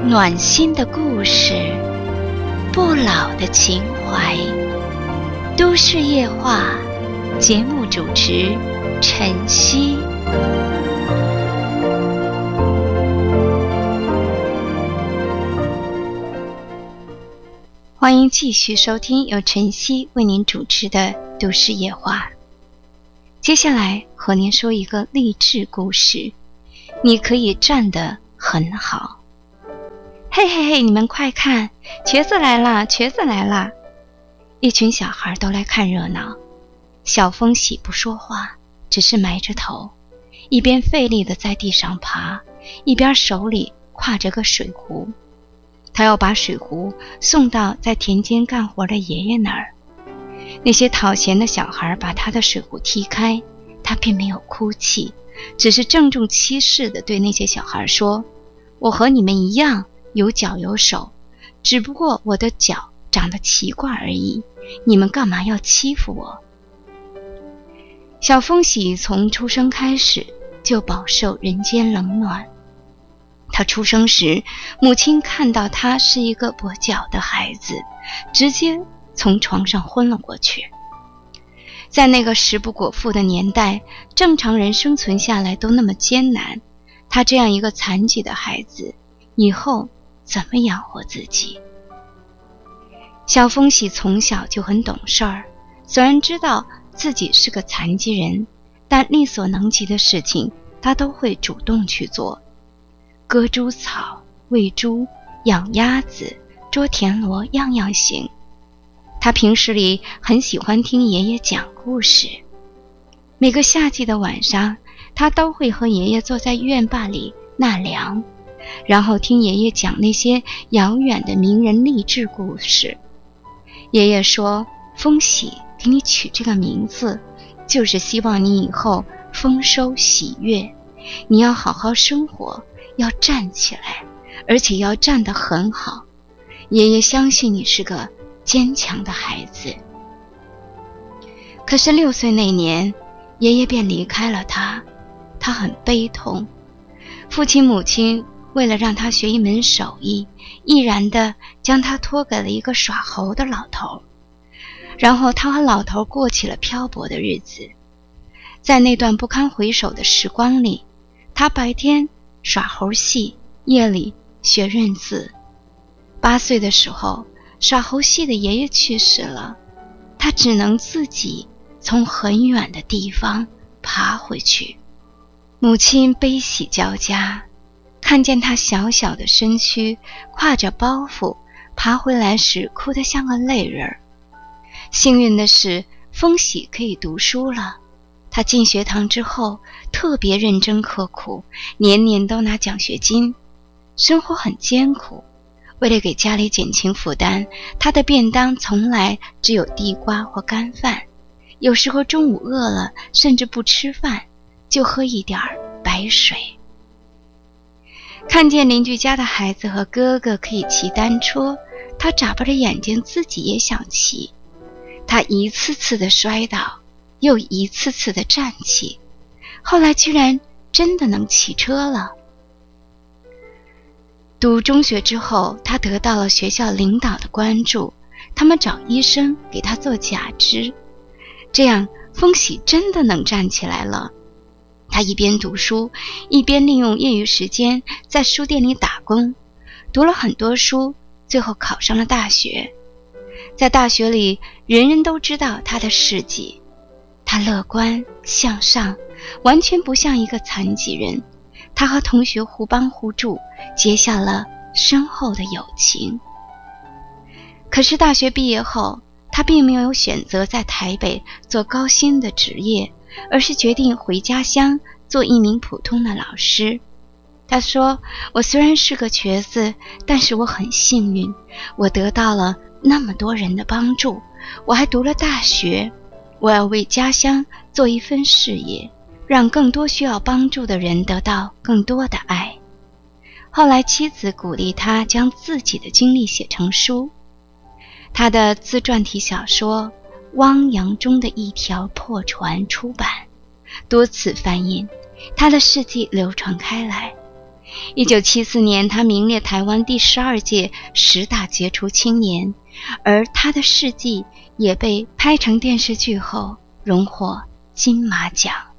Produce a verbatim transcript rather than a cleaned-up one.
暖心的故事，不老的情怀。都市夜话，节目主持晨曦。欢迎继续收听由晨曦为您主持的都市夜话。接下来和您说一个励志故事，你可以站得很好。嘿嘿嘿，你们快看，瘸子来啦，瘸子来啦！一群小孩都来看热闹。小风喜不说话，只是埋着头，一边费力地在地上爬，一边手里挎着个水壶。他要把水壶送到在田间干活的爷爷那儿。那些讨嫌的小孩把他的水壶踢开，他并没有哭泣，只是郑重其事地对那些小孩说：我和你们一样有脚有手，只不过我的脚长得奇怪而已，你们干嘛要欺负我？小风喜从出生开始就饱受人间冷暖。他出生时，母亲看到他是一个跛脚的孩子，直接从床上昏了过去。在那个食不果腹的年代，正常人生存下来都那么艰难，他这样一个残疾的孩子，以后怎么养活自己？小风喜从小就很懂事儿，虽然知道自己是个残疾人，但力所能及的事情他都会主动去做。割猪草、喂猪、养鸭子、捉田螺，样样行。他平时里很喜欢听爷爷讲故事。每个夏季的晚上，他都会和爷爷坐在院坝里纳凉，然后听爷爷讲那些遥远的名人励志故事。爷爷说，风喜给你取这个名字，就是希望你以后丰收喜悦，你要好好生活，要站起来，而且要站得很好。爷爷相信你是个坚强的孩子。可是六岁那年，爷爷便离开了他，他很悲痛。父亲母亲为了让他学一门手艺，毅然地将他托给了一个耍猴的老头，然后他和老头过起了漂泊的日子。在那段不堪回首的时光里，他白天耍猴戏，夜里学认字。八岁的时候，耍猴戏的爷爷去世了，他只能自己从很远的地方爬回去。母亲悲喜交加，看见他小小的身躯挎着包袱爬回来时，哭得像个泪人。幸运的是，风喜可以读书了。他进学堂之后特别认真刻苦，年年都拿奖学金。生活很艰苦，为了给家里减轻负担，他的便当从来只有地瓜或干饭，有时候中午饿了甚至不吃饭，就喝一点白水。看见邻居家的孩子和哥哥可以骑单车，他眨巴着眼睛自己也想骑。他一次次的摔倒，又一次次的站起，后来居然真的能骑车了。读中学之后，他得到了学校领导的关注，他们找医生给他做假肢，这样风喜真的能站起来了。他一边读书，一边利用业余时间在书店里打工，读了很多书，最后考上了大学。在大学里，人人都知道他的事迹。他乐观向上，完全不像一个残疾人。他和同学互帮互助，结下了深厚的友情。可是大学毕业后，他并没有选择在台北做高薪的职业，而是决定回家乡做一名普通的老师。他说，我虽然是个瘸子，但是我很幸运，我得到了那么多人的帮助，我还读了大学，我要为家乡做一份事业，让更多需要帮助的人得到更多的爱。后来妻子鼓励他将自己的经历写成书。他的自传体小说《汪洋中的一条破船》出版，多次翻印，他的事迹流传开来。 一九七四年，他名列台湾第十二届十大杰出青年，而他的事迹也被拍成电视剧后荣获金马奖。